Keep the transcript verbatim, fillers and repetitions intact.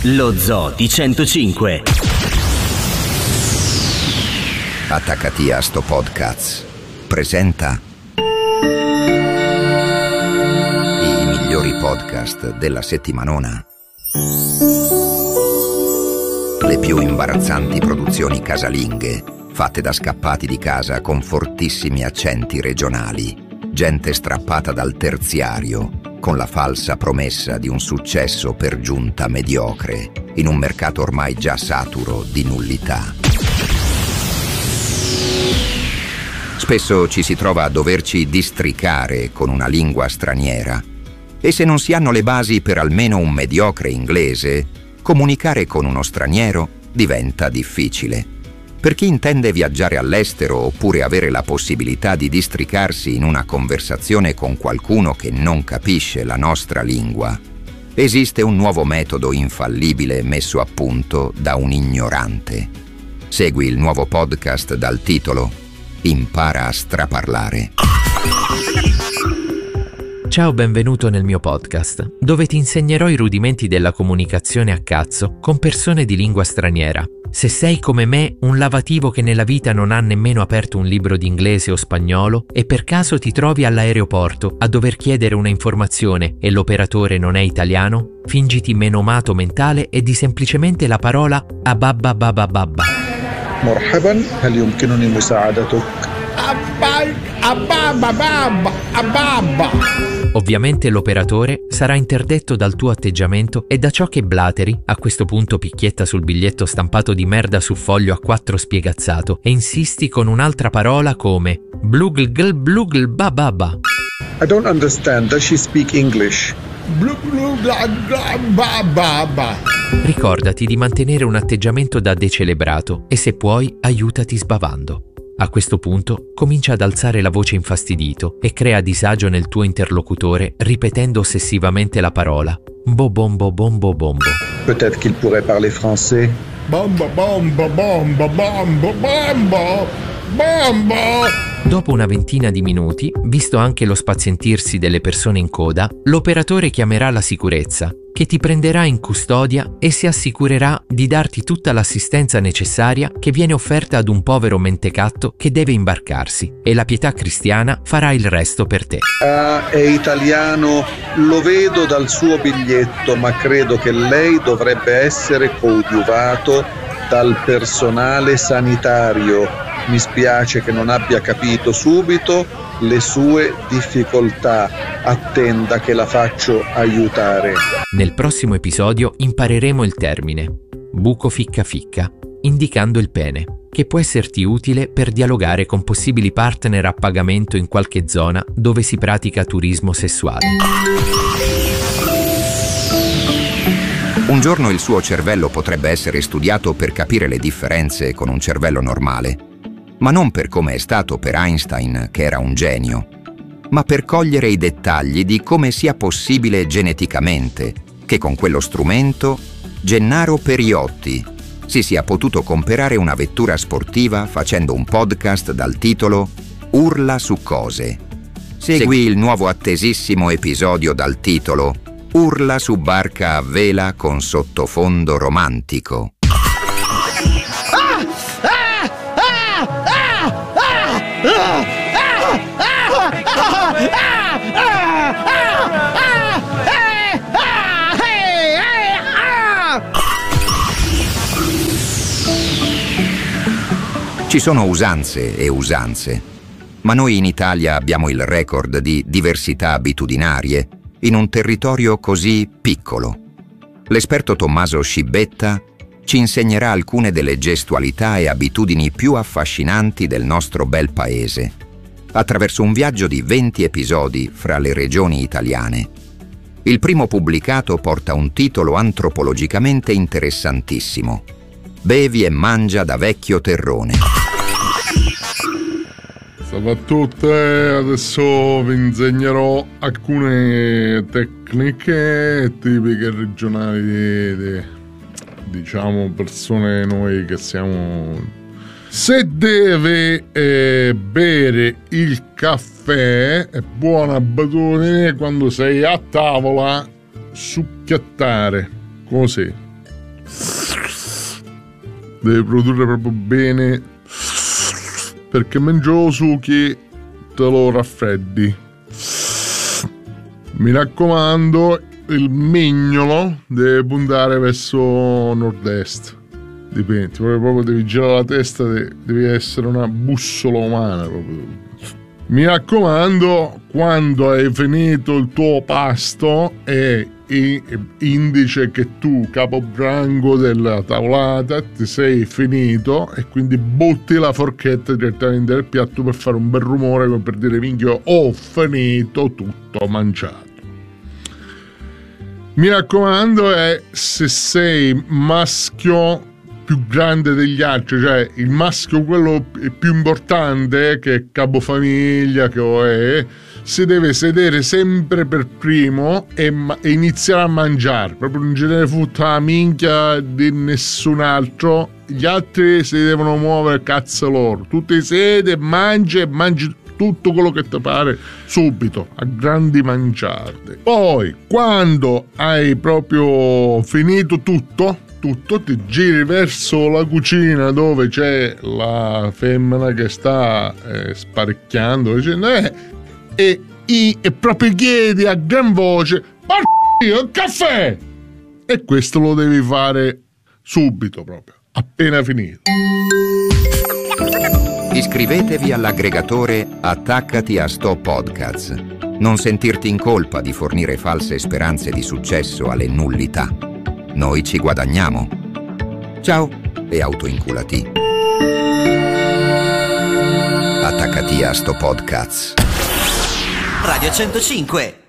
Lo Zoo di centocinque. Attaccati a sto podcast presenta i migliori podcast della settimanona. Le più imbarazzanti produzioni casalinghe fatte da scappati di casa con fortissimi accenti regionali, gente strappata dal terziario con la falsa promessa di un successo per giunta mediocre in un mercato ormai già saturo di nullità. Spesso ci si trova a doverci districare con una lingua straniera e se non si hanno le basi per almeno un mediocre inglese, comunicare con uno straniero diventa difficile. Per chi intende viaggiare all'estero oppure avere la possibilità di districarsi in una conversazione con qualcuno che non capisce la nostra lingua, esiste un nuovo metodo infallibile messo a punto da un ignorante. Segui il nuovo podcast dal titolo Impara a straparlare. Ciao, benvenuto nel mio podcast, dove ti insegnerò i rudimenti della comunicazione a cazzo con persone di lingua straniera. Se sei come me un lavativo che nella vita non ha nemmeno aperto un libro di inglese o spagnolo e per caso ti trovi all'aeroporto a dover chiedere una informazione e l'operatore non è italiano, fingiti menomato mentale e di semplicemente la parola ababba babba babba. مرحبا هل يمكنني مساعدتك؟ Ababba babba ababba. Ovviamente l'operatore sarà interdetto dal tuo atteggiamento e da ciò che blateri, a questo punto picchietta sul biglietto stampato di merda su foglio a quattro spiegazzato e insisti con un'altra parola come blugl blugl bababa. I don't understand. Does she speak English? Blu blu bla bla babba. Ricordati di mantenere un atteggiamento da decelebrato e se puoi aiutati sbavando. A questo punto comincia ad alzare la voce infastidito e crea disagio nel tuo interlocutore ripetendo ossessivamente la parola bobombo bombo bombo. Peut-être qu'il pourrait parler français. Bomba bomba bomba bomba bomba bomba. Dopo una ventina di minuti, visto anche lo spazientirsi delle persone in coda, l'operatore chiamerà la sicurezza, che ti prenderà in custodia e si assicurerà di darti tutta l'assistenza necessaria che viene offerta ad un povero mentecatto che deve imbarcarsi, e la pietà cristiana farà il resto per te. Ah, è italiano, lo vedo dal suo biglietto, ma credo che lei dovrebbe essere coadiuvato dal personale sanitario. Mi spiace che non abbia capito subito le sue difficoltà. Attenda che la faccio aiutare. Nel prossimo episodio impareremo il termine buco ficca ficca, indicando il pene, che può esserti utile per dialogare con possibili partner a pagamento in qualche zona dove si pratica turismo sessuale. Un giorno il suo cervello potrebbe essere studiato per capire le differenze con un cervello normale, ma non per come è stato per Einstein, che era un genio, ma per cogliere i dettagli di come sia possibile geneticamente che con quello strumento Gennaro Periotti si sia potuto comprare una vettura sportiva facendo un podcast dal titolo Urla su cose. Segui il nuovo attesissimo episodio dal titolo Urla su barca a vela con sottofondo romantico. Ci sono usanze e usanze, ma noi in Italia abbiamo il record di diversità abitudinarie in un territorio così piccolo. L'esperto Tommaso Scibetta ci insegnerà alcune delle gestualità e abitudini più affascinanti del nostro bel paese, attraverso un viaggio di venti episodi fra le regioni italiane. Il primo pubblicato porta un titolo antropologicamente interessantissimo: Bevi e mangia da vecchio terrone. Salve a tutti, adesso vi insegnerò alcune tecniche tipiche regionali di, di diciamo persone noi che siamo. Se deve eh, bere il caffè, è buona abitudine quando sei a tavola succhiattare così devi produrre proprio bene, perché mentre lo succhi te lo raffreddi. Mi raccomando, il mignolo deve puntare verso nord-est. Dipende, proprio devi girare la testa, devi essere una bussola umana proprio. Mi raccomando, quando hai finito il tuo pasto è indice che tu, capobranco della tavolata, ti sei finito, e quindi butti la forchetta direttamente nel piatto per fare un bel rumore, come per dire: minchia, ho finito tutto mangiato. Mi raccomando, è se sei maschio più grande degli altri, cioè il maschio quello più importante, che è capofamiglia, che è, si deve sedere sempre per primo e, ma- e iniziare a mangiare, proprio non ce ne futta la minchia di nessun altro. Gli altri si devono muovere cazzo loro, tu ti siedi e mangi e mangi tutto quello che ti pare subito, a grandi mangiate. Poi quando hai proprio finito tutto tutto ti giri verso la cucina dove c'è la femmina che sta eh, sparecchiando, dicendo eh, e, e, e proprio chiedi a gran voce: "Porco, il caffè!" E questo lo devi fare subito, proprio appena finito. Iscrivetevi all'aggregatore Attaccati a Sto Podcast. Non sentirti in colpa di fornire false speranze di successo alle nullità. Noi ci guadagniamo. Ciao e autoinculati. Attaccati a Sto Podcast. Radio centocinque.